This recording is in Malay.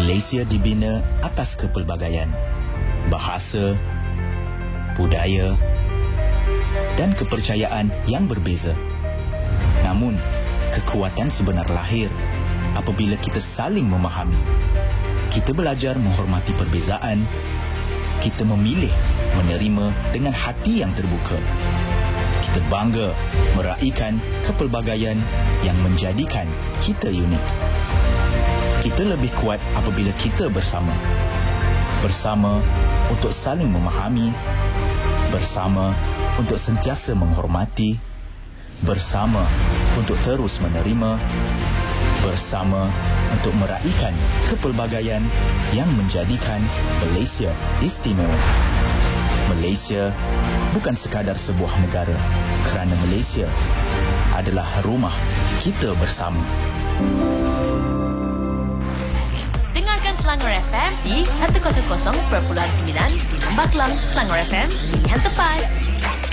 Malaysia dibina atas kepelbagaian bahasa, budaya dan kepercayaan yang berbeza. Namun, kekuatan sebenar lahir apabila kita saling memahami. Kita belajar menghormati perbezaan. Kita memilih menerima dengan hati yang terbuka. Kita bangga meraihkan kepelbagaian yang menjadikan kita unik. Kita lebih kuat apabila kita bersama. Bersama untuk saling memahami. Bersama untuk sentiasa menghormati. Bersama untuk terus menerima. Bersama untuk meraihkan kepelbagaian yang menjadikan Malaysia istimewa. Malaysia bukan sekadar sebuah negara, kerana Malaysia adalah rumah kita bersama. Dengarkan Selangor FM di 100.9 di Lembah Kelang, Selangor FM, pilihan tepat.